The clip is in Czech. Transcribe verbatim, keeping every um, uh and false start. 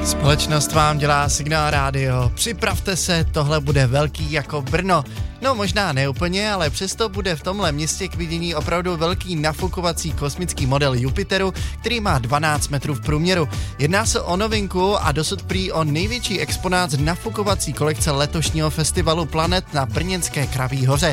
Společnost vám dělá Signál rádio. Připravte se, tohle bude velký jako Brno. No možná ne úplně, ale přesto bude v tomhle městě k vidění opravdu velký nafukovací kosmický model Jupiteru, který má dvanáct metrů v průměru. Jedná se o novinku a dosud prý o největší exponát z nafukovací kolekce letošního festivalu Planet na brněnské Kraví hoře.